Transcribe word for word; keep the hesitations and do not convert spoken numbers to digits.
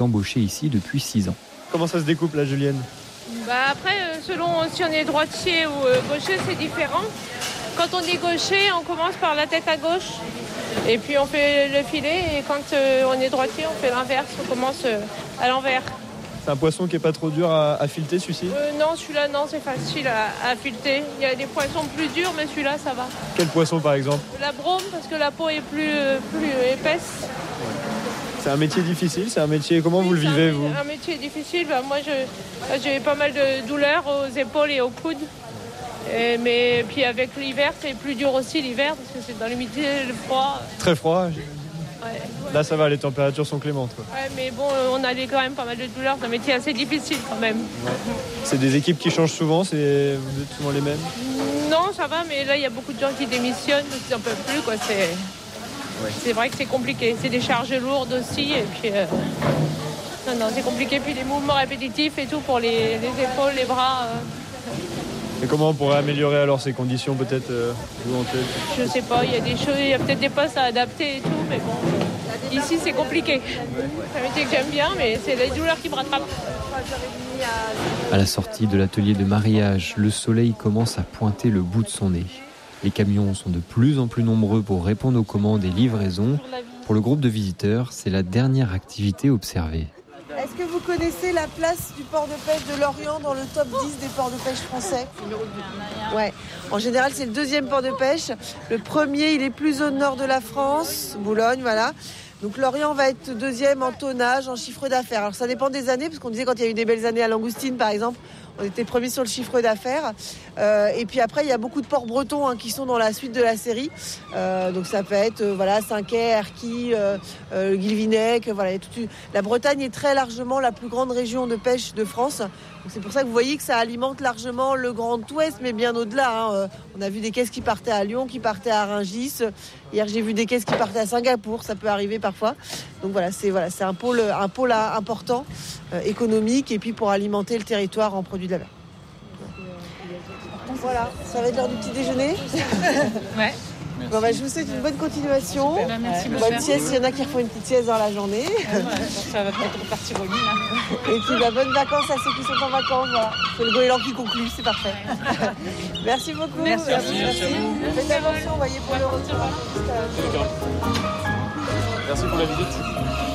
embauchée ici depuis six ans. Comment ça se découpe là, Julienne ? Bah après, selon si on est droitier ou gaucher, c'est différent. Quand on est gaucher, on commence par la tête à gauche. Et puis on fait le filet. Et quand on est droitier, on fait l'inverse. On commence à l'envers. C'est un poisson qui n'est pas trop dur à, à fileter, celui-ci ? euh, Non, celui-là, non, c'est facile à, à fileter. Il y a des poissons plus durs, mais celui-là, ça va. Quel poisson, par exemple ? La brome, parce que la peau est plus, plus épaisse. C'est un métier difficile, c'est un métier... Comment oui, vous le vivez, un, vous ? Un métier difficile. Bah, moi, je, j'ai pas mal de douleurs aux épaules et aux coudes. Et, mais puis avec l'hiver, c'est plus dur aussi l'hiver, parce que c'est dans l'humidité, le froid. Très froid. Ouais. Là, ça va, les températures sont clémentes, quoi. Ouais, mais bon, on a quand même pas mal de douleurs. C'est un métier assez difficile, quand même. Ouais. C'est des équipes qui changent souvent, c'est... vous êtes souvent les mêmes ? Non, ça va, mais là, il y a beaucoup de gens qui démissionnent, parce qu'ils n'en peuvent plus, quoi. C'est... Ouais. C'est vrai que c'est compliqué. C'est des charges lourdes aussi. Et puis, euh... non, non, c'est compliqué. Puis les mouvements répétitifs et tout pour les, les épaules, les bras. Euh... Et comment on pourrait améliorer alors ces conditions, peut-être, euh, vous en tête ? Je sais pas. Il y a des choses, il y a peut-être des postes à adapter et tout, mais bon. Ici, c'est compliqué. C'est un métier que j'aime bien, mais c'est les douleurs qui me rattrapent. À la sortie de l'atelier de mariage, le soleil commence à pointer le bout de son nez. Les camions sont de plus en plus nombreux pour répondre aux commandes et livraisons. Pour le groupe de visiteurs, c'est la dernière activité observée. Est-ce que vous connaissez la place du port de pêche de Lorient dans le top dix des ports de pêche français ? Ouais. En général, c'est le deuxième port de pêche. Le premier, il est plus au nord de la France, Boulogne, voilà. Donc Lorient va être deuxième en tonnage, en chiffre d'affaires. Alors ça dépend des années, parce qu'on disait quand il y a eu des belles années à Langoustine, par exemple, on était premier sur le chiffre d'affaires. Euh, et puis après, il y a beaucoup de ports bretons hein, qui sont dans la suite de la série. Euh, donc ça peut être euh, voilà, Saint-Quay, Erquy, euh, euh, Guilvinec. Voilà, toute... La Bretagne est très largement la plus grande région de pêche de France. Donc c'est pour ça que vous voyez que ça alimente largement le Grand Ouest, mais bien au-delà. Hein. Euh, on a vu des caisses qui partaient à Lyon, qui partaient à Rungis. Hier, j'ai vu des caisses qui partaient à Singapour. Ça peut arriver parfois. Donc voilà, c'est, voilà, c'est un pôle, un pôle important euh, économique et puis pour alimenter le territoire en produits de la mer. Voilà, ça va être l'heure du petit déjeuner. Ouais. Bon, bah, je vous souhaite une bonne continuation. Super, merci une bonne sieste, il y en a qui refont une petite sieste dans la journée. Ouais, voilà, ça va peut-être repartir au lit là. Et puis bah, bonnes vacances à ceux qui sont en vacances. Voilà. C'est le goéland qui conclut, c'est parfait. Merci beaucoup. Merci, merci. merci. merci. Faites attention, voyez pour le retour. Merci pour la visite.